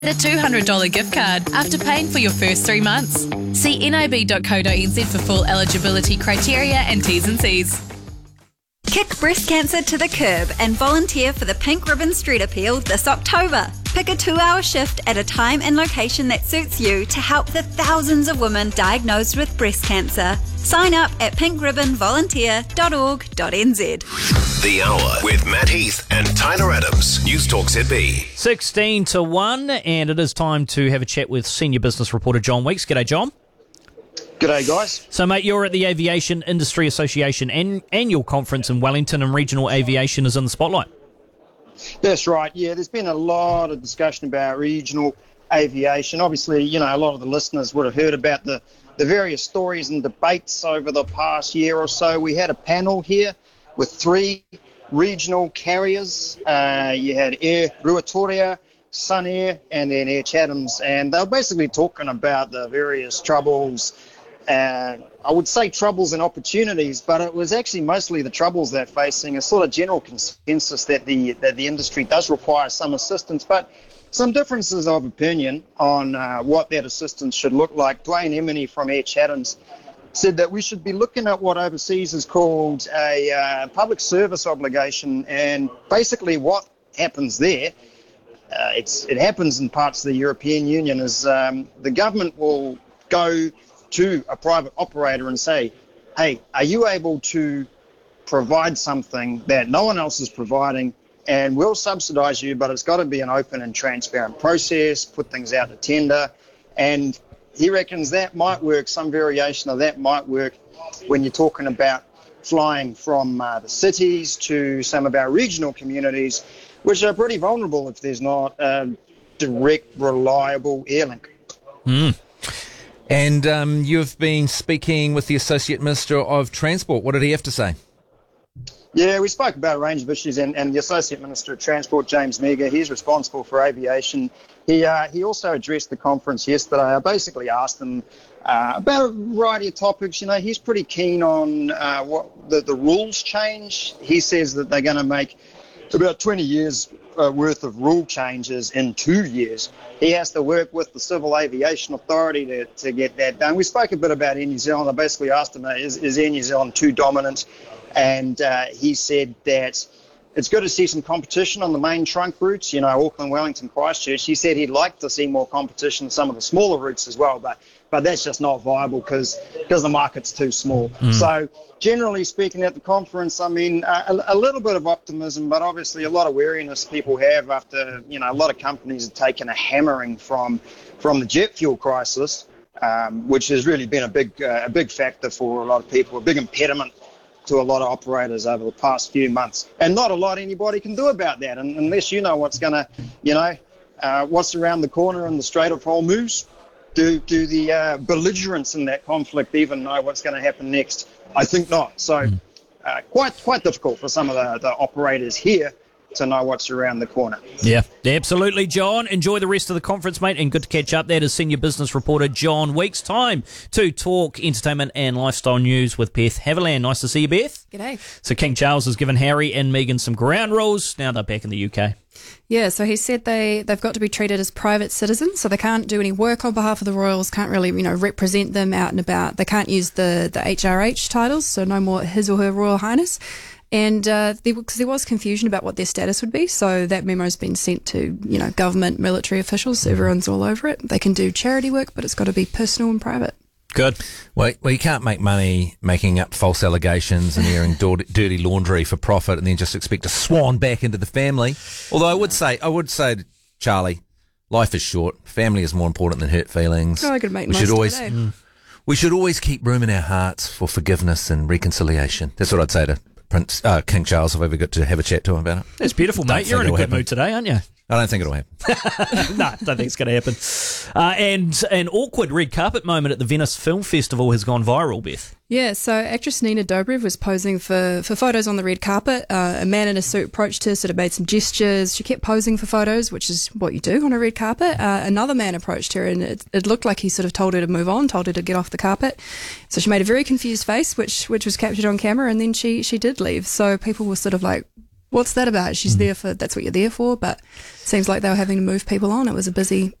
A $200 gift card after paying for your first 3 months. See nib.co.nz for full eligibility criteria and T's and C's. Kick breast cancer to the curb and volunteer for the Pink Ribbon Street Appeal this October. Pick a 2-hour shift at a time and location that suits you to help the thousands of women diagnosed with breast cancer. Sign up at pinkribbonvolunteer.org.nz. The Hour with Matt Heath and Tyler Adams. News Talk ZB. 16 to 1, and it is time to have a chat with senior business reporter John Weeks. G'day, John. G'day, guys. So, mate, you're at the Aviation Industry Association annual conference in Wellington, and regional aviation is in the spotlight. That's right. Yeah, there's been a lot of discussion about regional aviation. Obviously, you know, a lot of the listeners would have heard about the various stories and debates over the past year or so. We had a panel here with 3 regional carriers. You had Air Ruatoria, Sun Air, and then Air Chathams, and they were basically talking about the various troubles. I would say troubles and opportunities, but it was actually mostly the troubles they're facing. A sort of general consensus that the industry does require some assistance, but some differences of opinion on what that assistance should look like. Dwayne Emeny from Air Chathams said that we should be looking at what overseas is called a public service obligation, and basically what happens there, it happens in parts of the European Union, is the government will go to a private operator and say, hey, are you able to provide something that no one else is providing, and we'll subsidise you, but it's got to be an open and transparent process, put things out to tender. And he reckons that might work, some variation of that might work when you're talking about flying from the cities to some of our regional communities, which are pretty vulnerable if there's not a direct, reliable airlink. And you've been speaking with the Associate Minister of Transport. What did he have to say? Yeah, we spoke about a range of issues, and the Associate Minister of Transport, James Meagher, he's responsible for aviation. He also addressed the conference yesterday. I basically asked him about a variety of topics. You know, he's pretty keen on what the rules change. He says that they're going to make about 20 years worth of rule changes in 2 years. He has to work with the Civil Aviation Authority to get that done. We spoke a bit about Air New Zealand. I basically asked him, is Air New Zealand too dominant? And he said that it's good to see some competition on the main trunk routes, you know, Auckland, Wellington, Christchurch. He said he'd like to see more competition on some of the smaller routes as well, but that's just not viable because the market's too small. So generally speaking at the conference, I mean, a little bit of optimism, but obviously a lot of wariness people have after, you know, a lot of companies have taken a hammering from the jet fuel crisis, which has really been a big factor for a lot of people, a big impediment to a lot of operators over the past few months. And not a lot anybody can do about that, and unless you know what's going to, you know, what's around the corner in the Strait of Hormuz. Do the belligerents in that conflict even know what's going to happen next? I think not. So quite difficult for some of the operators here to know what's around the corner. Yeah, absolutely, John. Enjoy the rest of the conference, mate, and good to catch up. That is senior business reporter John Weeks. Time to talk entertainment and lifestyle news with Beth Haviland. Nice to see you, Beth. G'day. So King Charles has given Harry and Meghan some ground rules. Now they're back in the UK. Yeah, so he said they've got to be treated as private citizens, so they can't do any work on behalf of the royals, can't really, you know, represent them out and about. They can't use the HRH titles, so no more His or Her Royal Highness. And because there was confusion about what their status would be, so that memo's been sent to, you know, government, military officials, so everyone's all over it. They can do charity work, but it's got to be personal and private. Good. Well, you can't make money making up false allegations and airing dirty laundry for profit and then just expect to swan back into the family. Although I would say to Charlie, life is short. Family is more important than hurt feelings. Oh, I could make most of it, eh? We should always keep room in our hearts for forgiveness and reconciliation. That's what I'd say to King Charles if I ever got to have a chat to him about it. That's beautiful, mate. You're in a good mood today, aren't you? I don't think it'll happen. No, don't think it's going to happen. And an awkward red carpet moment at the Venice Film Festival has gone viral, Beth. Yeah, so actress Nina Dobrev was posing for photos on the red carpet. A man in a suit approached her, sort of made some gestures. She kept posing for photos, which is what you do on a red carpet. Another man approached her, and it looked like he sort of told her to move on, told her to get off the carpet. So she made a very confused face, which was captured on camera, and then she did leave. So people were sort of like, What's that about? She's there for, that's what you're there for, but seems like they were having to move people on. It was a busy